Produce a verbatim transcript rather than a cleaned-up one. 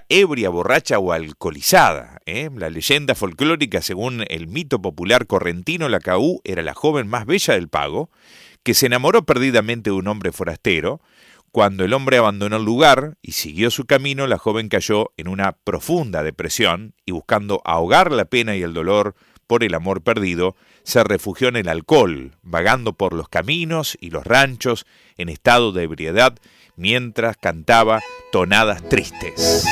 ebria, borracha o alcoholizada. ¿eh? La leyenda folclórica, según el mito popular correntino, la Caú era la joven más bella del Pago, que se enamoró perdidamente de un hombre forastero. Cuando el hombre abandonó el lugar y siguió su camino, la joven cayó en una profunda depresión y, buscando ahogar la pena y el dolor por el amor perdido, se refugió en el alcohol, vagando por los caminos y los ranchos en estado de ebriedad mientras cantaba tonadas tristes.